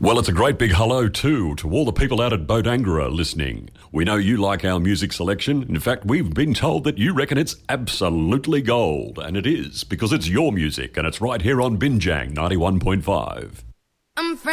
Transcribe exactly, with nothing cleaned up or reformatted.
Well, it's a great big hello too to all the people out at Bodangra listening. We know you like our music selection. In fact, we've been told that you reckon it's absolutely gold. And it is, because it's your music and it's right here on Binjang ninety-one point five. I'm